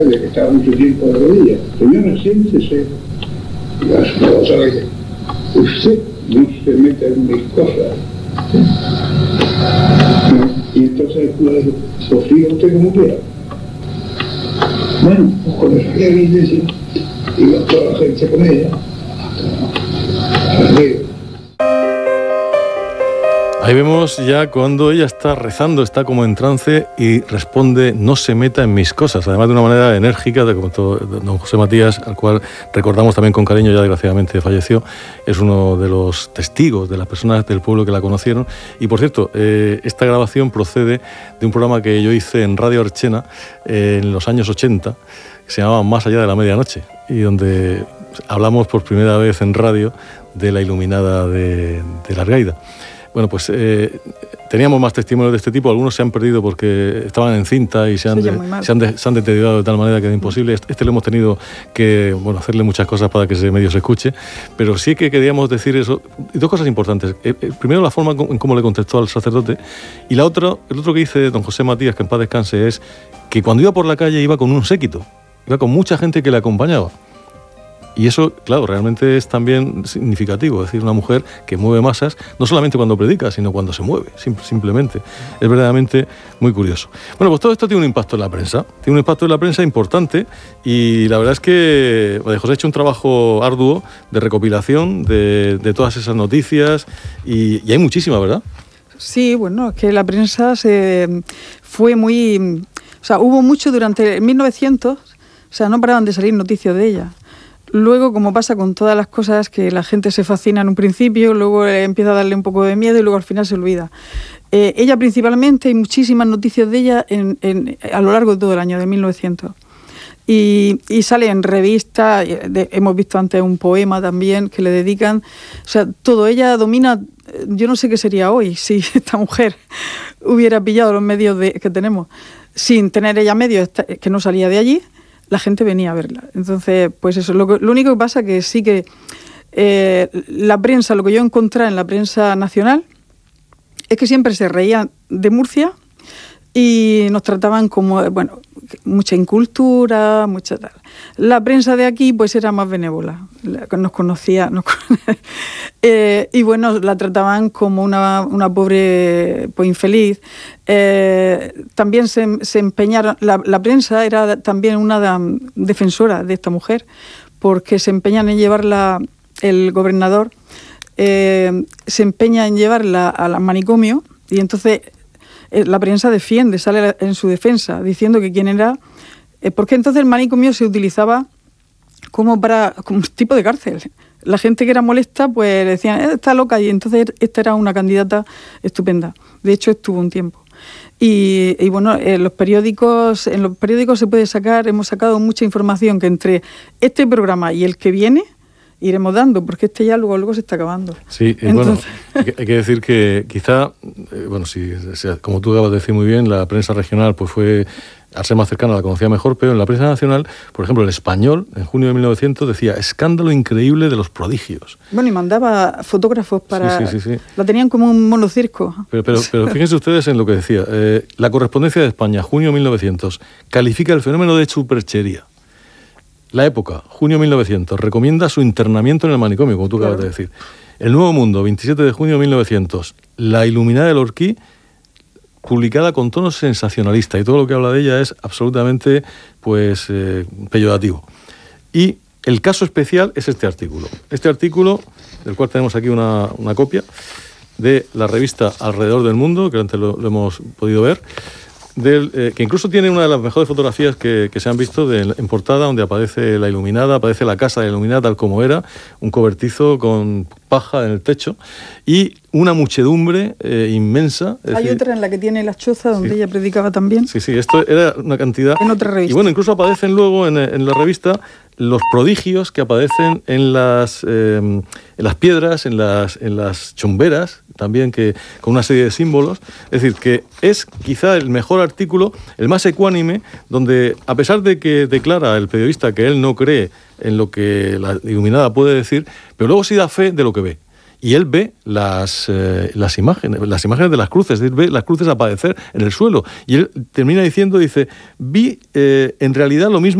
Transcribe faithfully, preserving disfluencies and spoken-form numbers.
de que estaba mucho tiempo de rodillas. Señora, siéntese. Y la otra vez, usted no se mete en mis cosas. ¿No? Y entonces, pues, sofría usted como quiera. Bueno, pues con esa iglesia, iba toda la gente con ella. Ahí vemos ya cuando ella está rezando, está como en trance y responde: no se meta en mis cosas, además de una manera enérgica, de como todo, don José Matías, al cual recordamos también con cariño, ya desgraciadamente falleció, es uno de los testigos, de las personas del pueblo que la conocieron. Y por cierto, eh, esta grabación procede de un programa que yo hice en Radio Archena eh, en los años ochenta, que se llamaba Más allá de la medianoche, y donde hablamos por primera vez en radio de la iluminada de, de la Argaida. Bueno, pues eh, teníamos más testimonios de este tipo, algunos se han perdido porque estaban en cinta y se han, de, se han, de, se han deteriorado de tal manera que era imposible. Este lo hemos tenido que bueno, hacerle muchas cosas para que ese medio se escuche, pero sí que queríamos decir eso. Y dos cosas importantes. Eh, eh, primero, la forma en cómo le contestó al sacerdote, y la otra, el otro que dice don José Matías, que en paz descanse, es que cuando iba por la calle iba con un séquito, iba con mucha gente que le acompañaba. Y eso, claro, realmente es también significativo, es decir, una mujer que mueve masas, no solamente cuando predica, sino cuando se mueve, simplemente. Es verdaderamente muy curioso. Bueno, pues todo esto tiene un impacto en la prensa, tiene un impacto en la prensa importante, y la verdad es que María José ha hecho un trabajo arduo de recopilación de, de todas esas noticias, y, y hay muchísimas, ¿verdad? Sí, bueno, es que la prensa se fue muy... O sea, hubo mucho durante mil novecientos, o sea, no paraban de salir noticias de ella. Luego, como pasa con todas las cosas, que la gente se fascina en un principio, luego empieza a darle un poco de miedo y luego al final se olvida. Eh, ella principalmente, hay muchísimas noticias de ella en, en, a lo largo de todo el año de mil novecientos. Y, y sale en revistas, de, hemos visto antes un poema también que le dedican. O sea, todo, ella domina, yo no sé qué sería hoy si esta mujer hubiera pillado los medios de, que tenemos, sin tener ella medios, que no salía de allí. La gente venía a verla. Entonces, pues eso, lo, lo único que pasa que sí que eh, la prensa, lo que yo encontré en la prensa nacional, es que siempre se reían de Murcia y nos trataban como, bueno, mucha incultura, mucha tal. La prensa de aquí, pues era más benévola, nos conocía, nos eh, y bueno, la trataban como una, una pobre, pues infeliz. Eh, también se, se empeñaron, la, la prensa era también una de, defensora de esta mujer, porque se empeñan en llevarla, el gobernador eh, se empeña en llevarla al manicomio, y entonces eh, la prensa defiende, sale en su defensa, diciendo que quién era, eh, porque entonces el manicomio se utilizaba como para como un tipo de cárcel. La gente que era molesta, pues decían, eh, está loca, y entonces esta era una candidata estupenda. De hecho, estuvo un tiempo. Y, y bueno, en los periódicos, en los periódicos se puede sacar, hemos sacado mucha información que entre este programa y el que viene iremos dando, porque este ya luego, luego se está acabando. Sí, y entonces... bueno, hay que decir que quizá, eh, bueno, sí, como tú acabas de decir muy bien, la prensa regional pues fue, al ser más cercana, la conocía mejor, pero en la prensa nacional, por ejemplo, el Español, en junio de mil novecientos, decía escándalo increíble de los prodigios. Bueno, y mandaba fotógrafos para... Sí, sí, sí, sí. La tenían como un monocirco. Pero, pero, pero fíjense ustedes en lo que decía. Eh, la Correspondencia de España, junio de mil novecientos, califica el fenómeno de superchería. La Época, junio de mil novecientos, recomienda su internamiento en el manicomio, como tú claro. acabas de decir. El Nuevo Mundo, veintisiete de junio de mil novecientos, La Iluminada del Orquí, publicada con tono sensacionalista, y todo lo que habla de ella es absolutamente pues, eh, peyorativo. Y el caso especial es este artículo. Este artículo, del cual tenemos aquí una, una copia, de la revista Alrededor del Mundo, que antes lo, lo hemos podido ver, Del, eh, que incluso tiene una de las mejores fotografías que, que se han visto de, en portada, donde aparece la iluminada, aparece la casa de la iluminada tal como era, un cobertizo con paja en el techo y una muchedumbre eh, inmensa. Hay decir, otra en la que tiene las chozas donde sí, ella predicaba también. Sí, sí, esto era una cantidad. En otra revista. Y bueno, incluso aparecen luego en, en la revista los prodigios que aparecen en las, eh, en las piedras, en las, en las chumberas, también que con una serie de símbolos. Es decir, que es quizá el mejor artículo, el más ecuánime, donde a pesar de que declara el periodista que él no cree en lo que la iluminada puede decir, pero luego sí da fe de lo que ve. y él ve las, eh, las imágenes, las imágenes de las cruces, él ve las cruces aparecer en el suelo, y él termina diciendo, dice, vi eh, en realidad lo mismo